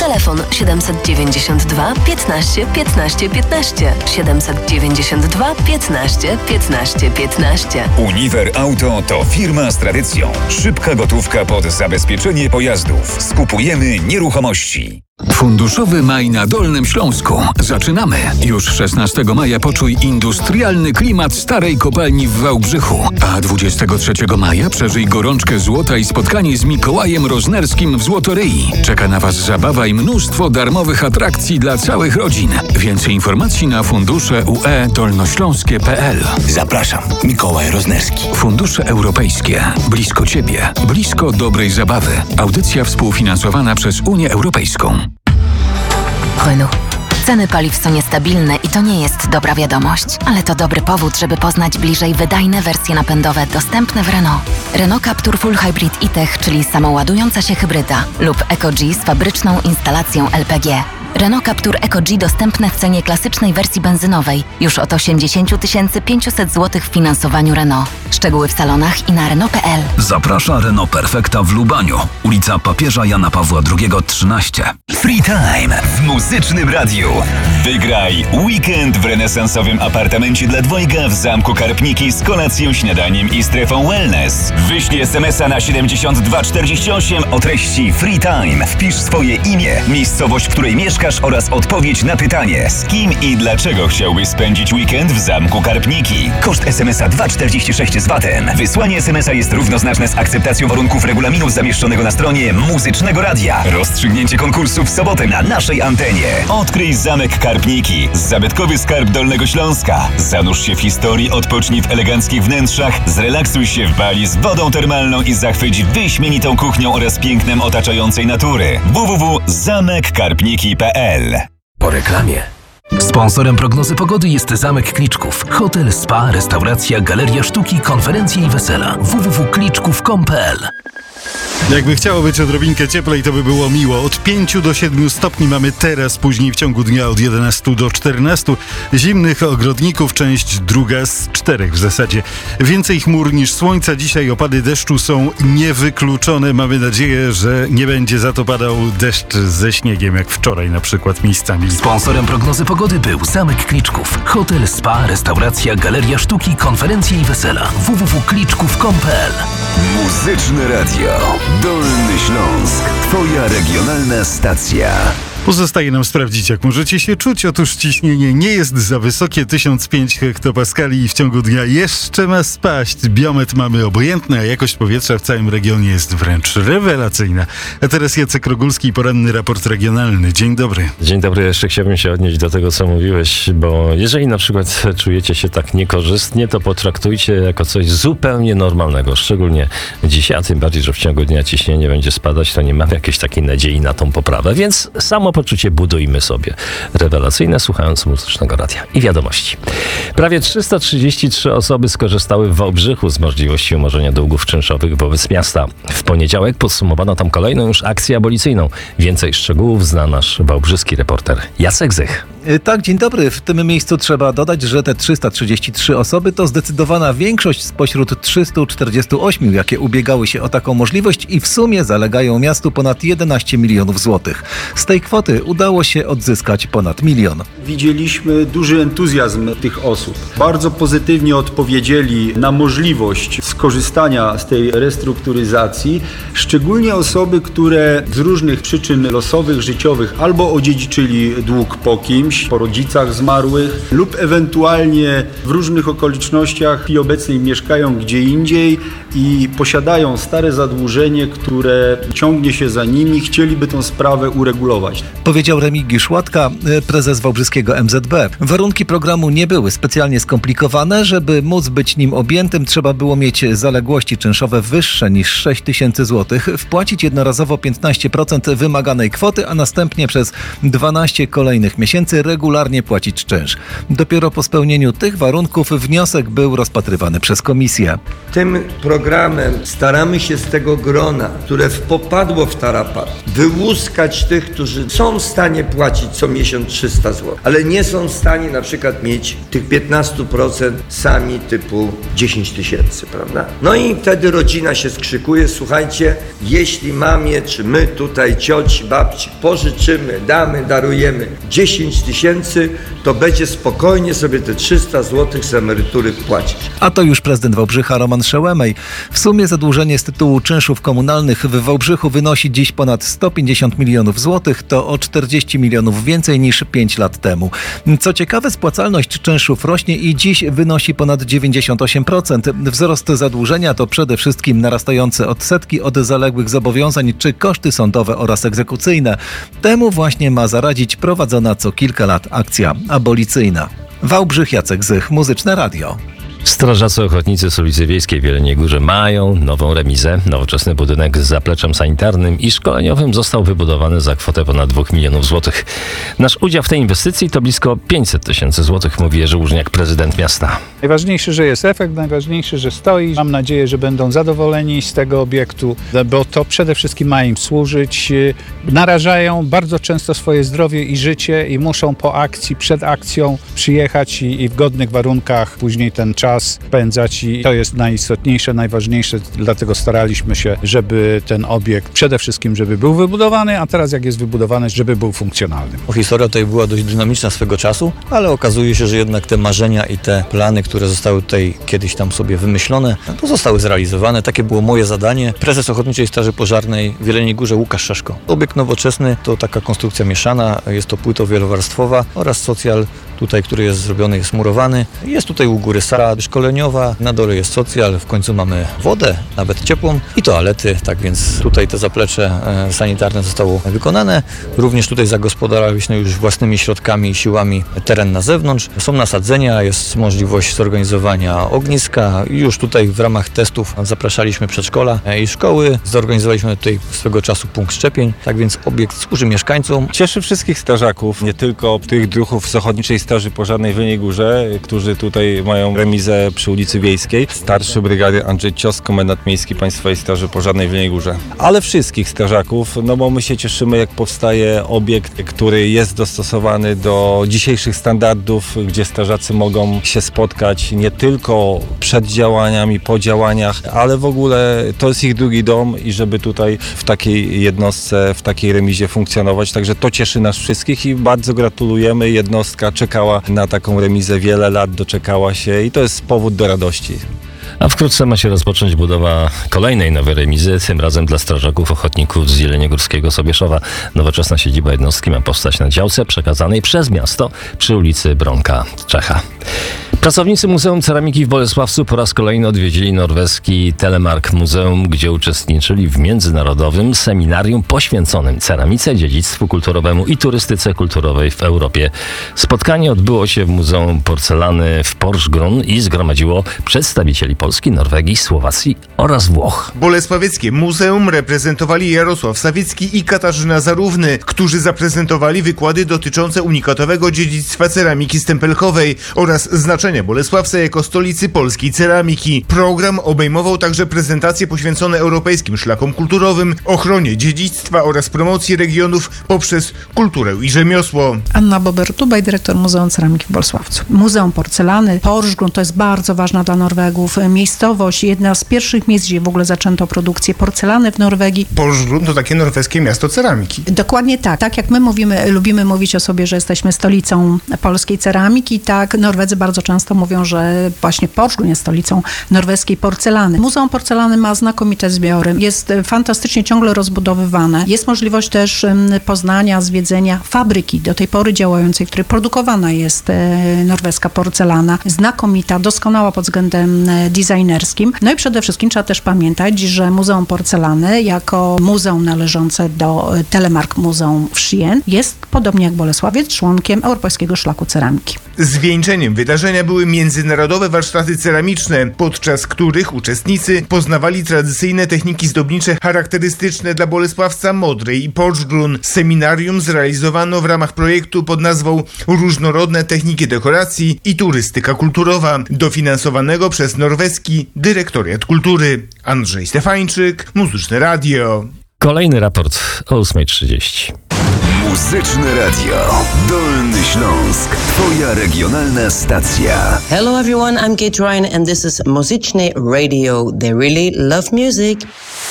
Telefon 792 15 15 15. 792 15 15 15. Uniwer Auto to firma z tradycją. Szybka gotówka pod zabezpieczenie pojazdów. Skupujemy nieruchomości. Funduszowy maj na Dolnym Śląsku. Zaczynamy. Już 16 maja poczuj industrialny klimat starej kopalni w Wałbrzychu. A 23 maja przeżyj gorączkę złota i spotkanie z Mikołajem Roznerskim w Złotoryi. Czeka na Was zabawa i mnóstwo darmowych atrakcji dla całych rodzin. Więcej informacji na fundusze.ue-dolnośląskie.pl. Zapraszam, Mikołaj Roznerski. Fundusze europejskie. Blisko Ciebie. Blisko dobrej zabawy. Audycja współfinansowana przez Unię Europejską. Renault. Ceny paliw są niestabilne i to nie jest dobra wiadomość, ale to dobry powód, żeby poznać bliżej wydajne wersje napędowe dostępne w Renault. Renault Captur Full Hybrid e-Tech, czyli samoładująca się hybryda, lub EcoG z fabryczną instalacją LPG. Renault Captur EcoG dostępne w cenie klasycznej wersji benzynowej już od 80 500 zł w finansowaniu Renault. Szczegóły w salonach i na Renault.pl. Zaprasza Renault Perfecta w Lubaniu. Ulica Papieża Jana Pawła II 13. Free Time w Muzycznym Radiu. Wygraj weekend w renesansowym apartamencie dla dwojga w Zamku Karpniki z kolacją, śniadaniem i strefą wellness. Wyślij SMS-a na 7248 o treści Free Time. Wpisz swoje imię, miejscowość, w której mieszkasz oraz odpowiedź na pytanie, z kim i dlaczego chciałbyś spędzić weekend w Zamku Karpniki. Koszt SMS-a 2,46 z VAT-em. Wysłanie SMS-a jest równoznaczne z akceptacją warunków regulaminu zamieszczonego na stronie Muzycznego Radia. Rozstrzygnięcie konkursu w sobotę na naszej antenie. Odkryj Zamek Karpniki, zabytkowy skarb Dolnego Śląska. Zanurz się w historii, odpocznij w eleganckich wnętrzach, zrelaksuj się w bali z wodą termalną i zachwyć wyśmienitą kuchnią oraz pięknem otaczającej natury. www.zamekkarpniki.pl. Po reklamie. Sponsorem prognozy pogody jest Zamek Kliczków. Hotel, spa, restauracja, galeria sztuki, konferencje i wesela. www.kliczków.com.pl. Jakby chciało być odrobinkę cieplej, to by było miło. Od 5 do 7 stopni mamy teraz, później w ciągu dnia od 11 do 14. Zimnych ogrodników, część druga z 4 w zasadzie. Więcej chmur niż słońca. Dzisiaj opady deszczu są niewykluczone. Mamy nadzieję, że nie będzie za to padał deszcz ze śniegiem, jak wczoraj na przykład miejscami. Sponsorem prognozy pogody był Zamek Kliczków. Hotel, spa, restauracja, galeria sztuki, konferencje i wesela. www.kliczków.com.pl. Muzyczne Radio. Dolny Śląsk. Twoja regionalna stacja. Pozostaje nam sprawdzić, jak możecie się czuć. Otóż ciśnienie nie jest za wysokie, 1005 hektopaskali i w ciągu dnia jeszcze ma spaść. Biometr mamy obojętny, a jakość powietrza w całym regionie jest wręcz rewelacyjna. A teraz Jacek Rogulski, poranny raport regionalny. Dzień dobry. Dzień dobry, jeszcze chciałbym się odnieść do tego, co mówiłeś, bo jeżeli na przykład czujecie się tak niekorzystnie, to potraktujcie jako coś zupełnie normalnego, szczególnie dzisiaj, a tym bardziej, że w ciągu dnia ciśnienie będzie spadać, to nie mamy jakiejś takiej nadziei na tą poprawę, więc samopoczucie budujmy sobie. Rewelacyjne, słuchając Muzycznego Radia i wiadomości. Prawie 333 osoby skorzystały w Wałbrzychu z możliwości umorzenia długów czynszowych wobec miasta. W poniedziałek podsumowano tam kolejną już akcję abolicyjną. Więcej szczegółów zna nasz wałbrzyski reporter Jacek Zych. Tak, dzień dobry. W tym miejscu trzeba dodać, że te 333 osoby to zdecydowana większość spośród 348, jakie ubiegały się o taką możliwość i w sumie zalegają miastu ponad 11 milionów złotych. Z tej kwoty udało się odzyskać ponad 1 milion. Widzieliśmy duży entuzjazm tych osób. Bardzo pozytywnie odpowiedzieli na możliwość skorzystania z tej restrukturyzacji, szczególnie osoby, które z różnych przyczyn losowych, życiowych albo odziedziczyli dług po kimś, po rodzicach zmarłych lub ewentualnie w różnych okolicznościach w chwili obecnej mieszkają gdzie indziej i posiadają stare zadłużenie, które ciągnie się za nimi, chcieliby tę sprawę uregulować. Powiedział Remigiusz Łatka, prezes wałbrzyskiego MZB. Warunki programu nie były specjalnie skomplikowane. Żeby móc być nim objętym, trzeba było mieć zaległości czynszowe wyższe niż 6 tysięcy złotych, wpłacić jednorazowo 15% wymaganej kwoty, a następnie przez 12 kolejnych miesięcy musicie regularnie płacić czynsz. Dopiero po spełnieniu tych warunków wniosek był rozpatrywany przez komisję. Tym programem staramy się z tego grona, które popadło w tarapat, wyłuskać tych, którzy są w stanie płacić co miesiąc 300 zł, ale nie są w stanie na przykład mieć tych 15% sami typu 10 tysięcy, prawda? No i wtedy rodzina się skrzykuje, słuchajcie, jeśli mamie, czy my tutaj cioci, babci pożyczymy, damy, darujemy 10 tysięcy, to będzie spokojnie sobie te 300 zł z emerytury płacić. A to już prezydent Wałbrzycha Roman Szełemej. W sumie zadłużenie z tytułu czynszów komunalnych w Wałbrzychu wynosi dziś ponad 150 milionów złotych, to o 40 milionów więcej niż 5 lat temu. Co ciekawe, spłacalność czynszów rośnie i dziś wynosi ponad 98%. Wzrost zadłużenia to przede wszystkim narastające odsetki od zaległych zobowiązań czy koszty sądowe oraz egzekucyjne. Temu właśnie ma zaradzić prowadzona co kilka lat akcja abolicyjna. Wałbrzych, Jacek Zych, Muzyczne Radio. Strażacy ochotnicy z ulicy Wiejskiej w Jeleniej Górze mają nową remizę. Nowoczesny budynek z zapleczem sanitarnym i szkoleniowym został wybudowany za kwotę ponad 2 milionów złotych. Nasz udział w tej inwestycji to blisko 500 tysięcy złotych, mówi Jerzy Łużniak, prezydent miasta. Najważniejsze, że jest efekt, najważniejsze, że stoi. Mam nadzieję, że będą zadowoleni z tego obiektu, bo to przede wszystkim ma im służyć. Narażają bardzo często swoje zdrowie i życie i muszą po akcji, przed akcją przyjechać i w godnych warunkach później ten czas spędzać i to jest najistotniejsze, najważniejsze, dlatego staraliśmy się, żeby ten obiekt przede wszystkim, żeby był wybudowany, a teraz jak jest wybudowany, żeby był funkcjonalny. Historia tutaj była dość dynamiczna swego czasu, ale okazuje się, że jednak te marzenia i te plany, które zostały tutaj kiedyś tam sobie wymyślone, to zostały zrealizowane. Takie było moje zadanie. Prezes Ochotniczej Straży Pożarnej w Jeleniej Górze Łukasz Szaszko. Obiekt nowoczesny to taka konstrukcja mieszana, jest to płyto wielowarstwowa oraz socjal tutaj, który jest zrobiony, jest murowany. Jest tutaj u góry sala szkoleniowa, na dole jest socjal, w końcu mamy wodę, nawet ciepłą i toalety, tak więc tutaj to zaplecze sanitarne zostało wykonane. Również tutaj zagospodarowaliśmy już własnymi środkami i siłami teren na zewnątrz. Są nasadzenia, jest możliwość zorganizowania ogniska. Już tutaj w ramach testów zapraszaliśmy przedszkola i szkoły. Zorganizowaliśmy tutaj swego czasu punkt szczepień, tak więc obiekt służy mieszkańcom. Cieszy wszystkich strażaków, nie tylko tych druhów z Ochotniczej Straży Pożarnej w Jeleniej Górze, którzy tutaj mają remizę przy ulicy Wiejskiej. Starszy brygady Andrzej Cios, komendant miejski Państwowej Straży Pożarnej w Jeleniej Górze. Ale wszystkich strażaków, no bo my się cieszymy, jak powstaje obiekt, który jest dostosowany do dzisiejszych standardów, gdzie strażacy mogą się spotkać nie tylko przed działaniami, po działaniach, ale w ogóle to jest ich drugi dom i żeby tutaj w takiej jednostce, w takiej remizie funkcjonować. Także to cieszy nas wszystkich i bardzo gratulujemy. Jednostka czekała na taką remizę wiele lat, doczekała się i to jest powód do radości. A wkrótce ma się rozpocząć budowa kolejnej nowej remizy, tym razem dla strażaków ochotników z Jeleniogórskiego Sobieszowa. Nowoczesna siedziba jednostki ma powstać na działce przekazanej przez miasto przy ulicy Bronka Czecha. Pracownicy Muzeum Ceramiki w Bolesławcu po raz kolejny odwiedzili norweski Telemark Muzeum, gdzie uczestniczyli w międzynarodowym seminarium poświęconym ceramice, dziedzictwu kulturowemu i turystyce kulturowej w Europie. Spotkanie odbyło się w Muzeum Porcelany w Porsgrunn i zgromadziło przedstawicieli Polski, Norwegii, Słowacji oraz Włoch. Bolesławieckie Muzeum reprezentowali Jarosław Sawicki i Katarzyna Zarówny, którzy zaprezentowali wykłady dotyczące unikatowego dziedzictwa ceramiki stempelkowej oraz znaczenia Bolesławca jako stolicy polskiej ceramiki. Program obejmował także prezentacje poświęcone europejskim szlakom kulturowym, ochronie dziedzictwa oraz promocji regionów poprzez kulturę i rzemiosło. Anna Bober-Tubaj, dyrektor Muzeum Ceramiki w Bolesławcu. Muzeum Porcelany Porsgrunn to jest bardzo ważna dla Norwegów miejscowość, jedna z pierwszych miejsc, gdzie w ogóle zaczęto produkcję porcelany w Norwegii. Porsgrunn to takie norweskie miasto ceramiki. Dokładnie tak. Tak jak my lubimy mówić o sobie, że jesteśmy stolicą polskiej ceramiki, tak Norwedzy bardzo często mówią, że właśnie Porsgrunn jest stolicą norweskiej porcelany. Muzeum Porcelany ma znakomite zbiory. Jest fantastycznie ciągle rozbudowywane. Jest możliwość też poznania, zwiedzenia fabryki do tej pory działającej, w której produkowana jest norweska porcelana. Znakomita, doskonała pod względem designerskim. No i przede wszystkim trzeba też pamiętać, że Muzeum Porcelany jako muzeum należące do Telemark Muzeum w Skien jest, podobnie jak Bolesławiec, członkiem Europejskiego Szlaku Ceramiki. Zwieńczeniem wydarzenia był były międzynarodowe warsztaty ceramiczne, podczas których uczestnicy poznawali tradycyjne techniki zdobnicze charakterystyczne dla Bolesławca, Modrej i Poczgrun. Seminarium zrealizowano w ramach projektu pod nazwą Różnorodne techniki dekoracji i turystyka kulturowa, dofinansowanego przez norweski Dyrektoriat Kultury. Andrzej Stefańczyk, Muzyczne Radio. Kolejny raport o 8:30. Muzyczne Radio. Dolny Śląsk. Twoja regionalna stacja. Hello everyone, I'm Kate Ryan and this is Muzyczne Radio. They really love music.